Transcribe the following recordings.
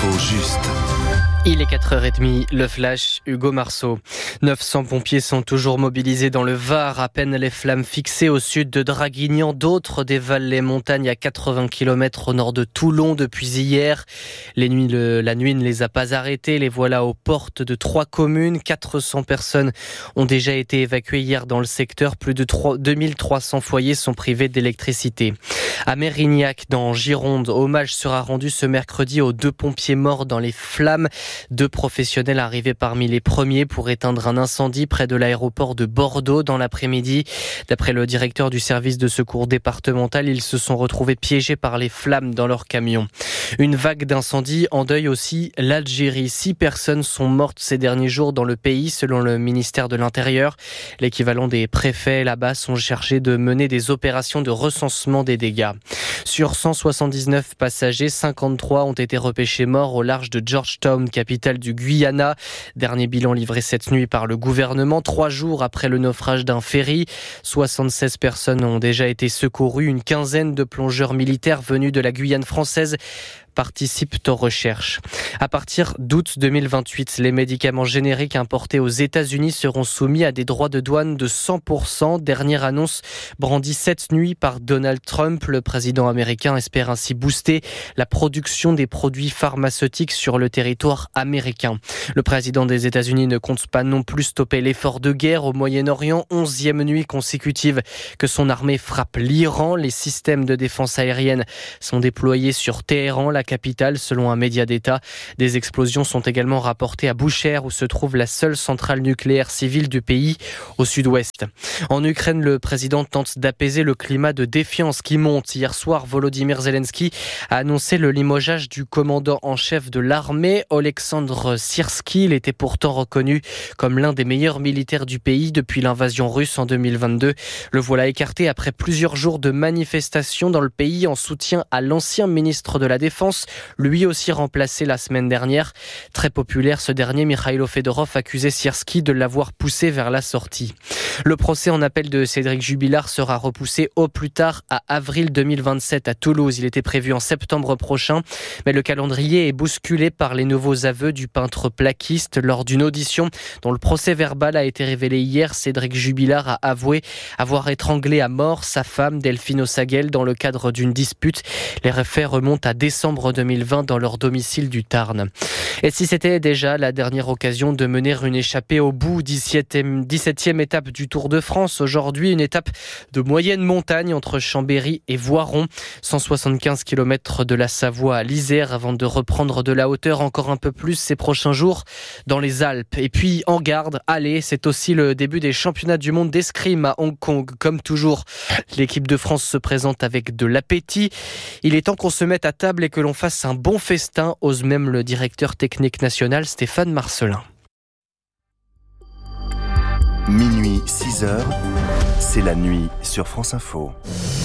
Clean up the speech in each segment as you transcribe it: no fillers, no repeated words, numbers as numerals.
L'info juste. Il est 4h30, le flash, Hugo Marceau. 900 pompiers sont toujours mobilisés dans le Var. À peine les flammes fixées au sud de Draguignan, d'autres dévalent les montagnes à 80 km au nord de Toulon depuis hier. La nuit ne les a pas arrêtés. Les voilà aux portes de 3 communes. 400 personnes ont déjà été évacuées hier dans le secteur. Plus de 2300 foyers sont privés d'électricité. À Mérignac, dans Gironde, hommage sera rendu ce mercredi aux 2 pompiers morts dans les flammes. 2 professionnels arrivés parmi les premiers pour éteindre un incendie près de l'aéroport de Bordeaux dans l'après-midi. D'après le directeur du service de secours départemental, ils se sont retrouvés piégés par les flammes dans leur camion. Une vague d'incendies endeuille aussi l'Algérie. 6 personnes sont mortes ces derniers jours dans le pays, selon le ministère de l'Intérieur. L'équivalent des préfets là-bas sont chargés de mener des opérations de recensement des dégâts. Sur 179 passagers, 53 ont été repêchés morts au large de Georgetown, capitale du Guyana. Dernier bilan livré cette nuit par le gouvernement, 3 jours après le naufrage d'un ferry. 76 personnes ont déjà été secourues. Une quinzaine de plongeurs militaires venus de la Guyane française participent aux recherches. À partir d'août 2028, les médicaments génériques importés aux États-Unis seront soumis à des droits de douane de 100%. Dernière annonce brandie cette nuit par Donald Trump. Le président américain espère ainsi booster la production des produits pharmaceutiques sur le territoire américain. Le président des États-Unis ne compte pas non plus stopper l'effort de guerre au Moyen-Orient. 11e nuit consécutive que son armée frappe l'Iran. Les systèmes de défense aérienne sont déployés sur Téhéran, la capitale, selon un média d'État. Des explosions sont également rapportées à Boucher, où se trouve la seule centrale nucléaire civile du pays, au sud-ouest. En Ukraine, le président tente d'apaiser le climat de défiance qui monte. Hier soir, Volodymyr Zelensky a annoncé le limogeage du commandant en chef de l'armée, Oleksandr Syrski. Il était pourtant reconnu comme l'un des meilleurs militaires du pays depuis l'invasion russe en 2022. Le voilà écarté après plusieurs jours de manifestations dans le pays en soutien à l'ancien ministre de la Défense, lui aussi remplacé la semaine dernière. Très populaire, ce dernier, Mikhailo Fedorov, accusait Syrski de l'avoir poussé vers la sortie. Le procès en appel de Cédric Jubilard sera repoussé au plus tard à avril 2027 à Toulouse. Il était prévu en septembre prochain, mais le calendrier est bousculé par les nouveaux aveux du peintre plaquiste. Lors d'une audition dont le procès verbal a été révélé hier, Cédric Jubilard a avoué avoir étranglé à mort sa femme Delphine Ossaguel dans le cadre d'une dispute. Les faits remontent à décembre 2020 dans leur domicile du Tarn. Et si c'était déjà la dernière occasion de mener une échappée au bout, 17e étape du Tour de France. Aujourd'hui, une étape de moyenne montagne entre Chambéry et Voiron. 175 km de la Savoie à l'Isère avant de reprendre de la hauteur encore un peu plus ces prochains jours dans les Alpes. Et puis en garde, allez, c'est aussi le début des championnats du monde d'escrime à Hong Kong. Comme toujours, l'équipe de France se présente avec de l'appétit. Il est temps qu'on se mette à table et que l'on fasse un bon festin, ose même le directeur technique national Stéphane Marcelin. Minuit, 6h, c'est la nuit sur France Info.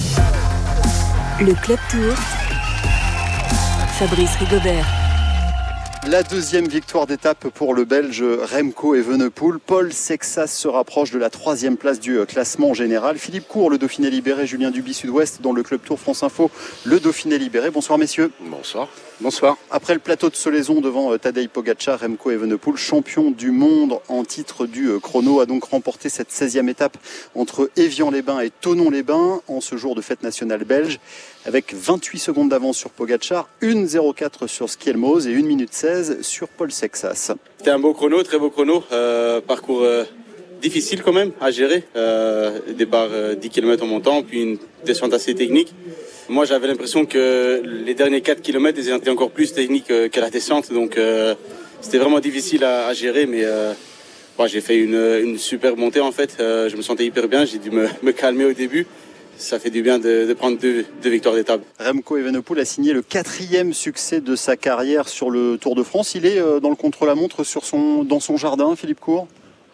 Le Club Tour, Fabrice Rigobert. La deuxième victoire d'étape pour le Belge Remco Evenepoel. Paul Sexas se rapproche de la 3e place du classement général. Philippe Court, le Dauphiné libéré. Julien Duby, Sud-Ouest, dans le Club Tour France Info, le Dauphiné libéré. Bonsoir messieurs. Bonsoir. Bonsoir. Après le plateau de Solaison devant Tadej Pogačar, Remco Evenepoel, champion du monde en titre du chrono, a donc remporté cette 16e étape entre Évian-les-Bains et Thonon-les-Bains en ce jour de fête nationale belge, avec 28 secondes d'avance sur Pogačar, 1,04 sur Skelmos et 1 minute 16 sur Paul Sexas. C'était un beau chrono, très beau chrono, parcours difficile quand même à gérer, départ 10 km en montant, puis une descente assez technique. Moi j'avais l'impression que les derniers 4 km ils étaient encore plus techniques que la descente, donc c'était vraiment difficile à gérer, mais j'ai fait une super montée en fait, je me sentais hyper bien, j'ai dû me calmer au début. Ça fait du bien de prendre deux victoires d'étape. Remco Evenepoel a signé le 4e succès de sa carrière sur le Tour de France. Il est dans le contre-la-montre dans son jardin, Philippe Court.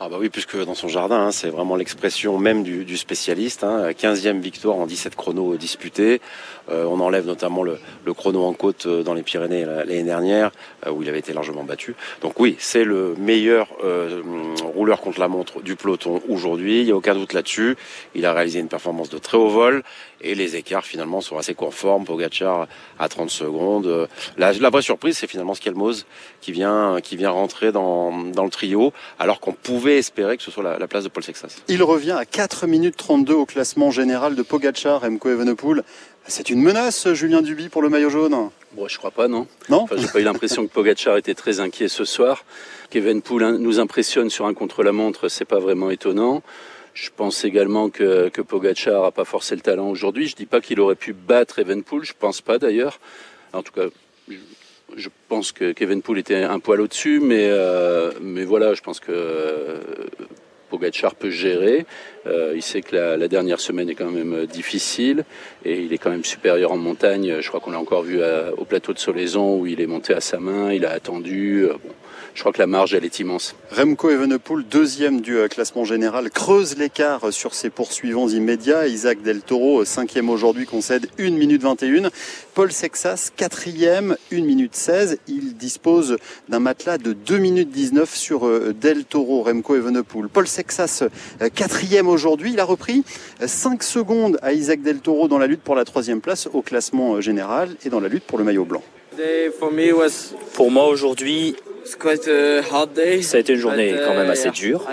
Ah bah oui, puisque dans son jardin, c'est vraiment l'expression même du spécialiste. 15e victoire en 17 chronos disputés. On enlève notamment le chrono en côte dans les Pyrénées l'année dernière, où il avait été largement battu. Donc oui, c'est le meilleur rouleur contre la montre du peloton aujourd'hui. Il n'y a aucun doute là-dessus. Il a réalisé une performance de très haut vol. Et les écarts finalement sont assez conformes. Pogačar à 30 secondes. La vraie surprise, c'est finalement Skelmose qui vient rentrer dans le trio, alors qu'on pouvait espérer que ce soit la place de Paul Sexas. Il revient à 4 minutes 32 au classement général de Pogačar, Remco Evenepoel. C'est une menace, Julien Duby, pour le maillot jaune? Bon, je crois pas, non. Non, j'ai pas eu l'impression que Pogačar était très inquiet ce soir. Qu'Evenepoel nous impressionne sur un contre-la-montre, c'est pas vraiment étonnant. Je pense également que Pogačar a pas forcé le talent aujourd'hui. Je dis pas qu'il aurait pu battre Evenepoel, je pense pas d'ailleurs. En tout cas, je pense qu'Evenepoel était un poil au-dessus, mais voilà, je pense que Pogačar peut gérer. Il sait que la dernière semaine est quand même difficile et il est quand même supérieur en montagne. Je crois qu'on l'a encore vu au plateau de Solaison où il est monté à sa main, il a attendu. Je crois que la marge, elle est immense. Remco Evenepoel, deuxième du classement général, creuse l'écart sur ses poursuivants immédiats. Isaac Del Toro, cinquième aujourd'hui, concède 1 minute 21. Paul Sexas, quatrième, 1 minute 16. Il dispose d'un matelas de 2 minutes 19 sur Del Toro, Remco Evenepoel. Paul Sexas, quatrième aujourd'hui. Il a repris 5 secondes à Isaac Del Toro dans la lutte pour la troisième place au classement général et dans la lutte pour le maillot blanc. Pour moi aujourd'hui, ça a été une journée quand même assez dure.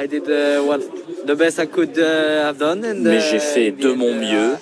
Mais j'ai fait de mon mieux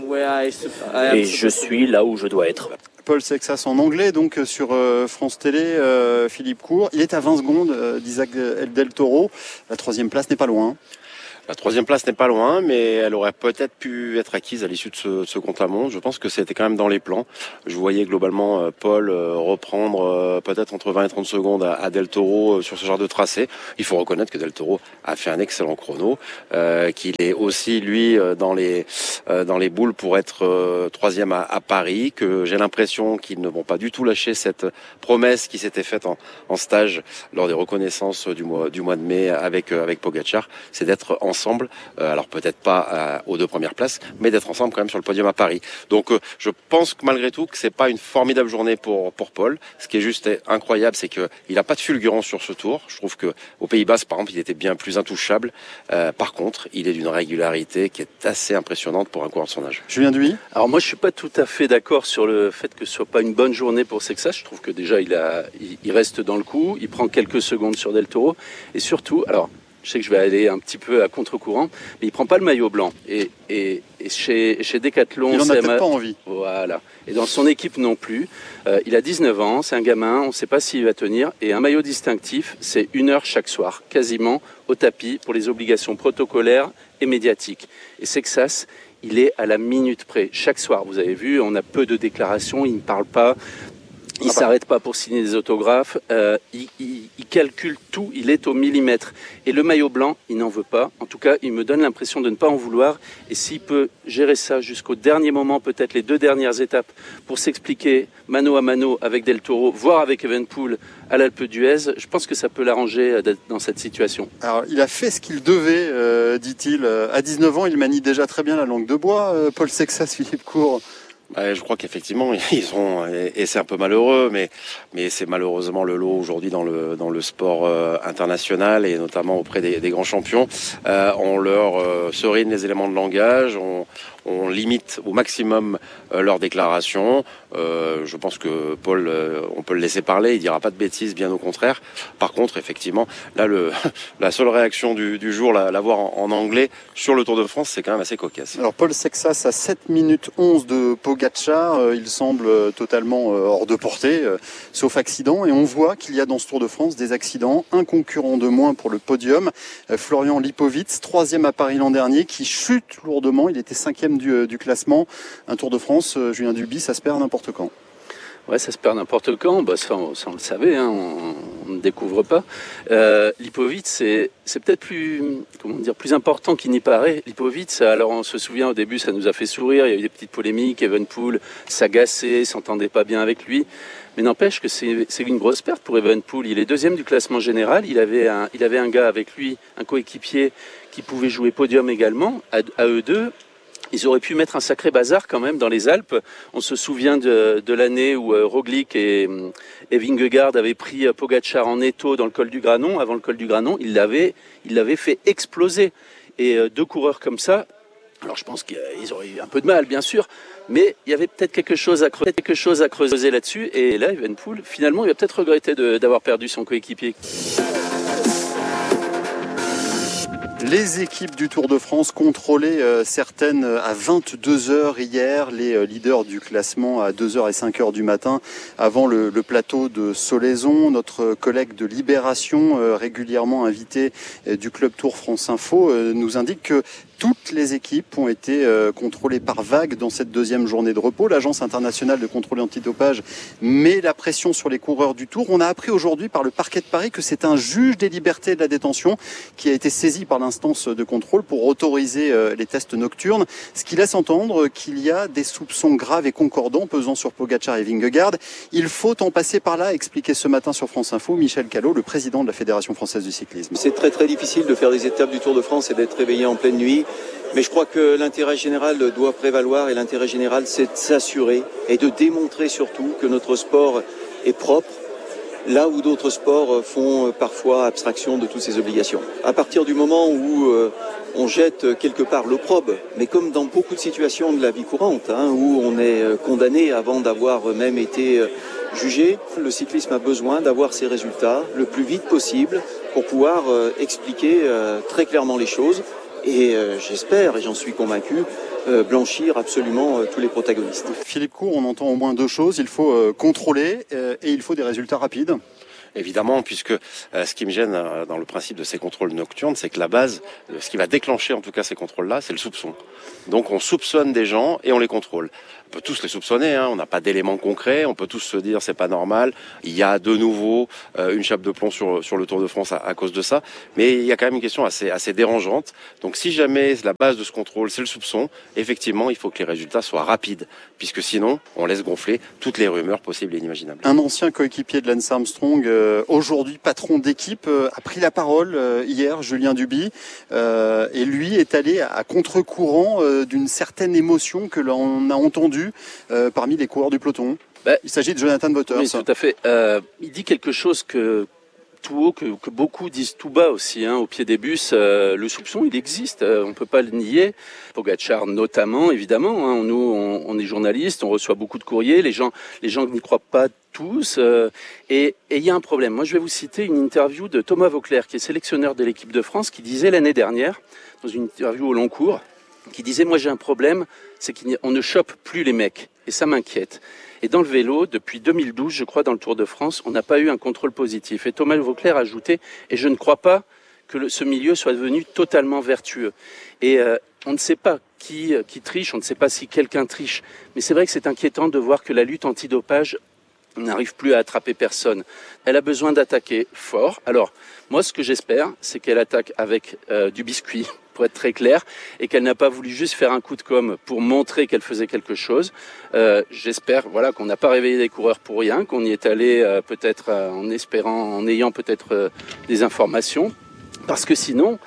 et je suis là où je dois être. Paul Sexas en anglais, donc sur France Télé, Philippe Court. Il est à 20 secondes d'Isaac Del Toro. La troisième place n'est pas loin. La troisième place n'est pas loin, mais elle aurait peut-être pu être acquise à l'issue de ce contre-la-montre. Je pense que c'était quand même dans les plans. Je voyais globalement Paul reprendre peut-être entre 20 et 30 secondes à Del Toro sur ce genre de tracé. Il faut reconnaître que Del Toro a fait un excellent chrono, qu'il est aussi lui dans les boules pour être troisième à Paris, que j'ai l'impression qu'ils ne vont pas du tout lâcher cette promesse qui s'était faite en stage lors des reconnaissances du mois de mai avec Pogačar, c'est d'être ensemble, alors peut-être pas aux 2 premières places, mais d'être ensemble quand même sur le podium à Paris. Donc je pense que malgré tout que c'est pas une formidable journée pour Paul. Ce qui est juste incroyable, c'est que il a pas de fulgurance sur ce tour. Je trouve que aux Pays-Bas, par exemple, il était bien plus intouchable. Par contre, il est d'une régularité qui est assez impressionnante pour un coureur de son âge. Julien Duy. Alors moi, je suis pas tout à fait d'accord sur le fait que ce soit pas une bonne journée pour Sexas. Je trouve que déjà il reste dans le coup, il prend quelques secondes sur Del Toro et surtout, alors je sais que je vais aller un petit peu à contre-courant, mais il prend pas le maillot blanc. Et chez Decathlon, il en a peut-être pas envie. Voilà. Et dans son équipe non plus. Il a 19 ans, c'est un gamin, on ne sait pas s'il va tenir. Et un maillot distinctif, c'est 1 heure chaque soir, quasiment au tapis pour les obligations protocolaires et médiatiques. Et Sexas, il est à la minute près. Chaque soir, vous avez vu, on a peu de déclarations, il ne parle pas. Il s'arrête pas pour signer des autographes, il calcule tout, il est au millimètre. Et le maillot blanc, il n'en veut pas. En tout cas, il me donne l'impression de ne pas en vouloir. Et s'il peut gérer ça jusqu'au dernier moment, peut-être les 2 dernières étapes, pour s'expliquer mano à mano avec Del Toro, voire avec Evenepoel à l'Alpe d'Huez, je pense que ça peut l'arranger d'être dans cette situation. Alors, il a fait ce qu'il devait, dit-il. À 19 ans, il manie déjà très bien la langue de bois, Paul Sexas, Philippe Court. Je crois qu'effectivement ils ont, et c'est un peu malheureux, mais c'est malheureusement le lot aujourd'hui dans le sport international et notamment auprès des grands champions. On leur serine les éléments de langage, on limite au maximum leurs déclarations. Je pense que Paul, on peut le laisser parler, il dira pas de bêtises, bien au contraire. Par contre, effectivement, là la seule réaction du jour, la voir en anglais sur le Tour de France, c'est quand même assez cocasse. Alors Paul Sexas à 7 minutes 11 de Pogačar, il semble totalement hors de portée, sauf accident. Et on voit qu'il y a dans ce Tour de France des accidents, un concurrent de moins pour le podium, Florian Lipovitz, 3e à Paris l'an dernier, qui chute lourdement, il était 5e du classement. Un Tour de France, Julien Duby, ça se perd n'importe quand. Ouais, ça se perd n'importe quand. Ça on le savait. ne découvre pas. Lipovic, c'est peut-être plus important qu'il n'y paraît. Lipovic, alors on se souvient au début, ça nous a fait sourire, il y a eu des petites polémiques, Evenepoel s'agaçait, s'entendait pas bien avec lui. Mais n'empêche que c'est une grosse perte pour Evenepoel. Il est 2e du classement général. Il avait un gars avec lui, un coéquipier qui pouvait jouer podium également. À eux deux, ils auraient pu mettre un sacré bazar quand même dans les Alpes. On se souvient de l'année où Roglic et Vingegaard avaient pris Pogačar en étau dans le col du Granon. Avant le col du Granon, il l'avait fait exploser. Et 2 coureurs comme ça, alors je pense qu'ils auraient eu un peu de mal, bien sûr, mais il y avait peut-être quelque chose à creuser là-dessus. Et là, Evenepoel, finalement, il va peut-être regretter d'avoir perdu son coéquipier. Les équipes du Tour de France contrôlaient certaines à 22h hier, les leaders du classement à 2h et 5h du matin avant le plateau de Solaizon. Notre collègue de Libération, régulièrement invité du Club Tour France Info, nous indique que toutes les équipes ont été contrôlées par vagues dans cette 2e journée de repos. L'Agence internationale de contrôle antidopage met la pression sur les coureurs du Tour. On a appris aujourd'hui par le parquet de Paris que c'est un juge des libertés et de la détention qui a été saisi par l'instance de contrôle pour autoriser les tests nocturnes, ce qui laisse entendre qu'il y a des soupçons graves et concordants pesant sur Pogačar et Vingegaard. Il faut en passer par là, expliquait ce matin sur France Info Michel Callot, le président de la Fédération française du cyclisme. C'est très très difficile de faire des étapes du Tour de France et d'être réveillé en pleine nuit. Mais je crois que l'intérêt général doit prévaloir et l'intérêt général, c'est de s'assurer et de démontrer surtout que notre sport est propre, là où d'autres sports font parfois abstraction de toutes ces obligations. À partir du moment où on jette quelque part l'opprobre, mais comme dans beaucoup de situations de la vie courante, où on est condamné avant d'avoir même été jugé, le cyclisme a besoin d'avoir ses résultats le plus vite possible pour pouvoir expliquer très clairement les choses. Et j'espère, et j'en suis convaincu, blanchir absolument tous les protagonistes. Philippe Court, on entend au moins 2 choses. Il faut contrôler et il faut des résultats rapides. Évidemment, puisque ce qui me gêne dans le principe de ces contrôles nocturnes, c'est que la base, ce qui va déclencher en tout cas ces contrôles-là, c'est le soupçon. Donc on soupçonne des gens et on les contrôle. On peut tous les soupçonner, on n'a pas d'éléments concrets, on peut tous se dire c'est pas normal, il y a de nouveau une chape de plomb sur le Tour de France à cause de ça, mais il y a quand même une question assez dérangeante. Donc si jamais la base de ce contrôle c'est le soupçon, effectivement il faut que les résultats soient rapides, puisque sinon on laisse gonfler toutes les rumeurs possibles et inimaginables. Un ancien coéquipier de Lance Armstrong, aujourd'hui patron d'équipe, a pris la parole hier, Julien Duby, et lui est allé à contre-courant d'une certaine émotion que l'on a entendue parmi les coureurs du peloton. Il s'agit de Jonathan Vaughters. Oui, tout à fait. Il dit quelque chose tout haut, que beaucoup disent tout bas aussi, au pied des bus. Le soupçon, il existe, on ne peut pas le nier. Pogačar notamment, évidemment. Nous, on est journalistes, on reçoit beaucoup de courriers, les gens n'y croient pas tous. Et il y a un problème. Moi, je vais vous citer une interview de Thomas Vauclair, qui est sélectionneur de l'équipe de France, qui disait l'année dernière, dans une interview au long cours, qui disait « Moi, j'ai un problème, c'est qu'on ne chope plus les mecs. Et ça m'inquiète. » Et dans le vélo, depuis 2012, je crois, dans le Tour de France, on n'a pas eu un contrôle positif. Et Thomas Vauclair a ajouté « Et je ne crois pas que ce milieu soit devenu totalement vertueux. » Et on ne sait pas qui triche, on ne sait pas si quelqu'un triche. Mais c'est vrai que c'est inquiétant de voir que la lutte antidopage n'arrive plus à attraper personne. Elle a besoin d'attaquer fort. Alors, moi, ce que j'espère, c'est qu'elle attaque avec du biscuit, pour être très clair, et qu'elle n'a pas voulu juste faire un coup de com' pour montrer qu'elle faisait quelque chose. J'espère, qu'on n'a pas réveillé les coureurs pour rien, qu'on y est allé peut-être en ayant peut-être des informations, parce que sinon,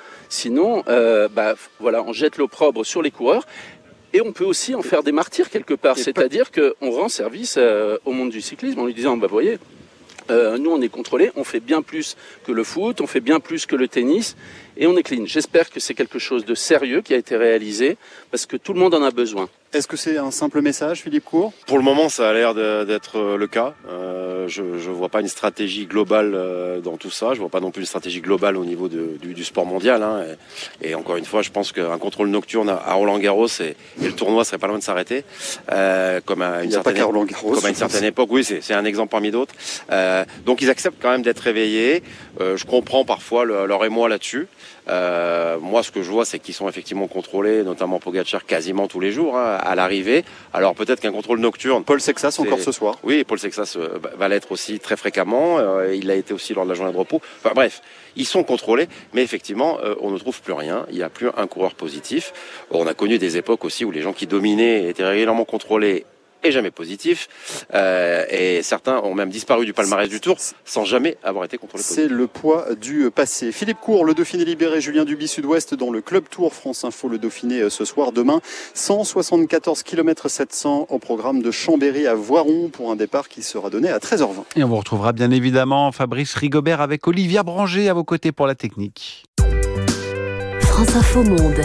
on jette l'opprobre sur les coureurs. Et on peut aussi en faire des martyrs quelque part, c'est-à-dire qu'on rend service au monde du cyclisme en lui disant, voyez, nous on est contrôlés, on fait bien plus que le foot, on fait bien plus que le tennis, et on est clean. J'espère que c'est quelque chose de sérieux qui a été réalisé, parce que tout le monde en a besoin. Est-ce que c'est un simple message, Philippe Court ? Pour le moment, ça a l'air d'être le cas. Je vois pas une stratégie globale dans tout ça. Je vois pas non plus une stratégie globale au niveau du sport mondial. Et encore une fois, je pense qu'un contrôle nocturne à Roland-Garros et le tournoi serait pas loin de s'arrêter. Comme à une certaine époque. Oui, c'est un exemple parmi d'autres. Donc ils acceptent quand même d'être réveillés. Je comprends parfois leur émoi là-dessus. Moi, ce que je vois, c'est qu'ils sont effectivement contrôlés, notamment Pogačar, quasiment tous les jours à l'arrivée. Alors peut-être qu'un contrôle nocturne. Paul Sexas encore ce soir. Oui, Paul Sexas va l'être aussi très fréquemment. Il l'a été aussi lors de la journée de repos. Enfin bref, ils sont contrôlés, mais effectivement, on ne trouve plus rien. Il n'y a plus un coureur positif. On a connu des époques aussi où les gens qui dominaient étaient régulièrement contrôlés et jamais positifs. Et certains ont même disparu du palmarès du Tour sans jamais avoir été contrôlés positifs. C'est le poids du passé. Philippe Court, le Dauphiné libéré, Julien Duby Sud-Ouest dans le Club Tour France Info, le Dauphiné ce soir. Demain, 174 km 700 au programme de Chambéry à Voiron pour un départ qui sera donné à 13h20. Et on vous retrouvera bien évidemment Fabrice Rigobert avec Olivia Branger à vos côtés pour la technique. France Info Monde.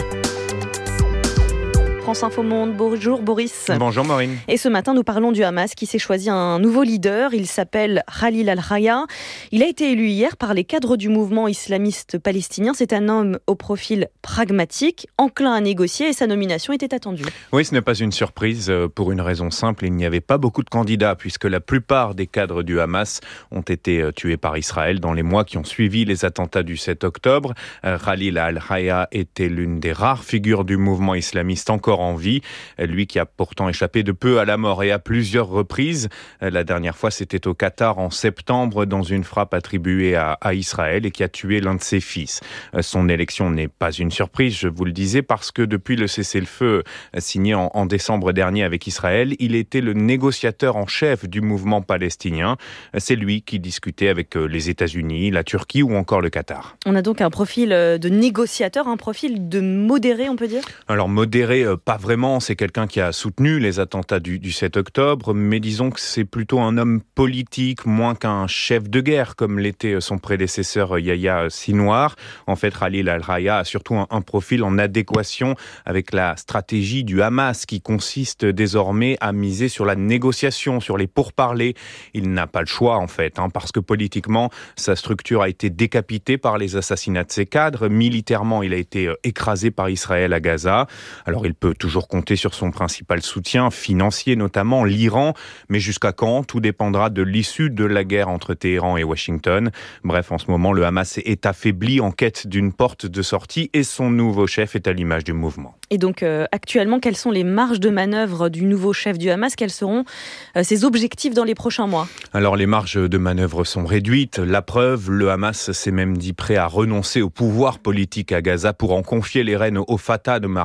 France Info Monde. Bonjour Boris. Bonjour Maureen. Et ce matin, nous parlons du Hamas qui s'est choisi un nouveau leader. Il s'appelle Khalil al-Raya. Il a été élu hier par les cadres du mouvement islamiste palestinien. C'est un homme au profil pragmatique, enclin à négocier et sa nomination était attendue. Oui, ce n'est pas une surprise pour une raison simple. Il n'y avait pas beaucoup de candidats puisque la plupart des cadres du Hamas ont été tués par Israël dans les mois qui ont suivi les attentats du 7 octobre. Khalil al-Raya était l'une des rares figures du mouvement islamiste encore en vie, lui qui a pourtant échappé de peu à la mort et à plusieurs reprises. La dernière fois, c'était au Qatar en septembre dans une frappe attribuée à Israël et qui a tué l'un de ses fils. Son élection n'est pas une surprise, je vous le disais, parce que depuis le cessez-le-feu signé en décembre dernier avec Israël, il était le négociateur en chef du mouvement palestinien. C'est lui qui discutait avec les États-Unis, la Turquie ou encore le Qatar. On a donc un profil de négociateur, un profil de modéré, on peut dire ? Alors modéré, pas vraiment, c'est quelqu'un qui a soutenu les attentats du 7 octobre, mais disons que c'est plutôt un homme politique, moins qu'un chef de guerre, comme l'était son prédécesseur Yahya Sinwar. En fait, Khalil al-Raya a surtout un profil en adéquation avec la stratégie du Hamas, qui consiste désormais à miser sur la négociation, sur les pourparlers. Il n'a pas le choix, en fait, parce que politiquement, sa structure a été décapitée par les assassinats de ses cadres. Militairement, il a été écrasé par Israël à Gaza. Alors, il peut toujours compter sur son principal soutien, financier notamment, l'Iran. Mais jusqu'à quand ? Tout dépendra de l'issue de la guerre entre Téhéran et Washington. Bref, en ce moment, le Hamas est affaibli en quête d'une porte de sortie et son nouveau chef est à l'image du mouvement. Et donc, actuellement, quelles sont les marges de manœuvre du nouveau chef du Hamas ? Quels seront ses objectifs dans les prochains mois ? Alors, les marges de manœuvre sont réduites. La preuve, le Hamas s'est même dit prêt à renoncer au pouvoir politique à Gaza pour en confier les rênes au Fatah de Mahmoud